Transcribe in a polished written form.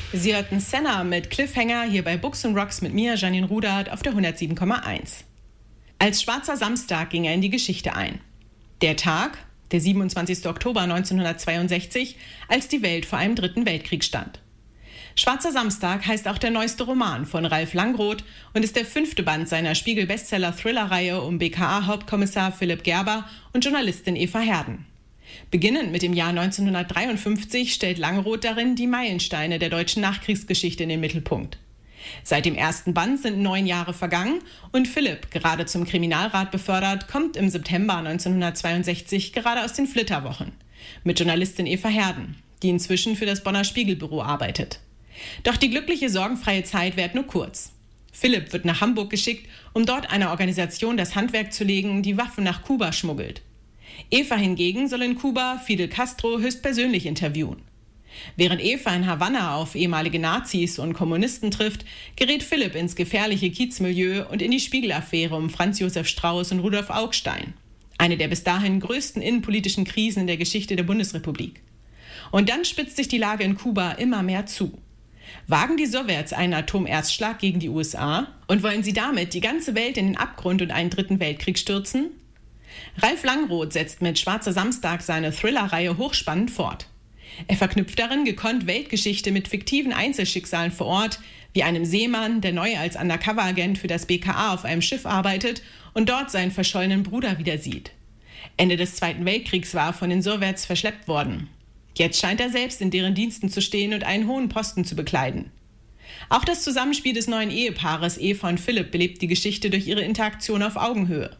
Sie hörten Senna mit Cliffhanger hier bei Books & Rocks mit mir, Janine Rudert, auf der 107,1. Als schwarzer Samstag ging er in die Geschichte ein. Der Tag, der 27. Oktober 1962, als die Welt vor einem dritten Weltkrieg stand. Schwarzer Samstag heißt auch der neueste Roman von Ralf Langroth und ist der 5. Band seiner Spiegel-Bestseller-Thriller-Reihe um BKA-Hauptkommissar Philipp Gerber und Journalistin Eva Herden. Beginnend mit dem Jahr 1953 stellt Langroth darin die Meilensteine der deutschen Nachkriegsgeschichte in den Mittelpunkt. Seit dem ersten Band sind 9 Jahre vergangen und Philipp, gerade zum Kriminalrat befördert, kommt im September 1962 gerade aus den Flitterwochen mit Journalistin Eva Herden, die inzwischen für das Bonner Spiegelbüro arbeitet. Doch die glückliche, sorgenfreie Zeit währt nur kurz. Philipp wird nach Hamburg geschickt, um dort einer Organisation das Handwerk zu legen, die Waffen nach Kuba schmuggelt. Eva hingegen soll in Kuba Fidel Castro höchstpersönlich interviewen. Während Eva in Havanna auf ehemalige Nazis und Kommunisten trifft, gerät Philipp ins gefährliche Kiezmilieu und in die Spiegelaffäre um Franz Josef Strauß und Rudolf Augstein. Eine der bis dahin größten innenpolitischen Krisen in der Geschichte der Bundesrepublik. Und dann spitzt sich die Lage in Kuba immer mehr zu. Wagen die Sowjets einen Atomerstschlag gegen die USA und wollen sie damit die ganze Welt in den Abgrund und einen dritten Weltkrieg stürzen? Ralf Langroth setzt mit Schwarzer Samstag seine Thriller-Reihe hochspannend fort. Er verknüpft darin gekonnt Weltgeschichte mit fiktiven Einzelschicksalen vor Ort, wie einem Seemann, der neu als Undercover-Agent für das BKA auf einem Schiff arbeitet und dort seinen verschollenen Bruder wieder sieht. Ende des Zweiten Weltkriegs war er von den Sowjets verschleppt worden. Jetzt scheint er selbst in deren Diensten zu stehen und einen hohen Posten zu bekleiden. Auch das Zusammenspiel des neuen Ehepaares Eva und Philipp belebt die Geschichte durch ihre Interaktion auf Augenhöhe.